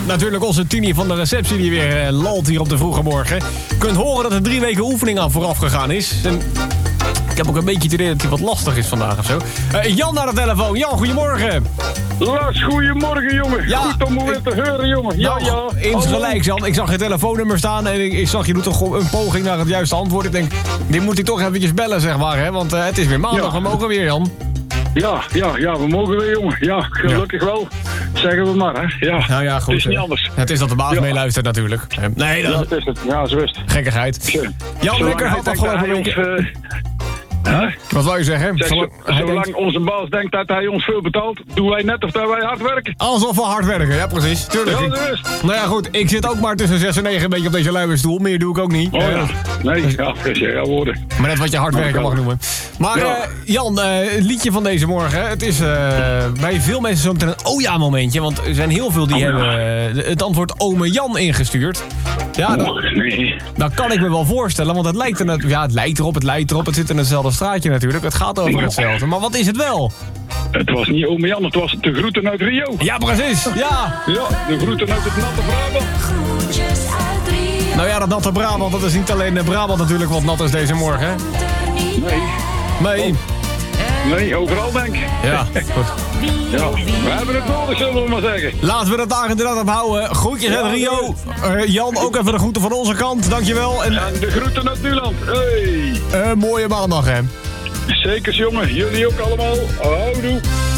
natuurlijk onze Tini van de receptie die weer lalt hier op de vroege morgen. Je kunt horen dat er 3 weken oefening aan vooraf gegaan is. En ik heb ook een beetje het idee dat hij wat lastig is vandaag of zo. Jan naar de telefoon. Jan, goedemorgen. Lars, goedemorgen, jongen. Ja, goed om weer te horen, jongen. Ja, nou, insgelijks, Jan. Ik zag je telefoonnummer staan en ik zag je doet toch een poging naar het juiste antwoord. Ik denk, die moet hij toch eventjes bellen, zeg maar, hè? Want het is weer maandag, we mogen weer, Jan. Ja, we mogen weer, jongen. Ja, gelukkig wel. Zeggen we maar, hè. Ja, nou ja, goed. Het is niet anders. Het is dat de baas meeluistert natuurlijk. Nee, dat is het. Ja, zo is het. Gekkigheid. Jan, lekker had afgelopen week. Wat wou je zeggen? Zolang onze baas denkt dat hij ons veel betaalt, doen wij net of dat wij hard werken. Alsof we hard werken, ja precies. Tuurlijk. Ja, dat is. Nou ja, goed. Ik zit ook maar tussen 6 en 9 een beetje op deze luierstoel. Meer doe ik ook niet. Oh ja. Nee, ja, ja, woorden. Maar net wat je hard werken mag noemen. Maar Jan, het liedje van deze morgen. Het is bij veel mensen zo meteen een oh ja momentje. Want er zijn heel veel die hebben het antwoord ome Jan ingestuurd. Ja, dat kan ik me wel voorstellen. Want het lijkt erop. Het zit in hetzelfde straatje natuurlijk. Het gaat over hetzelfde. Maar wat is het wel? Het was niet ome Jan, het was de groeten uit Rio. Ja, precies. Ja, de groeten uit het natte Brabant. Nou ja, dat natte Brabant, dat is niet alleen Brabant natuurlijk wat nat is deze morgen, hè? Nee, overal denk ik. Ja, goed. Ja, we hebben het nodig, zullen we maar zeggen. Laten we het daar inderdaad op houden. Groetjes uit Rio. Jan, ook even de groeten van onze kant. Dankjewel. En de groeten uit Nuland. Hey. Mooie maandag, hè? Zekers, jongen. Jullie ook allemaal. Houdoe.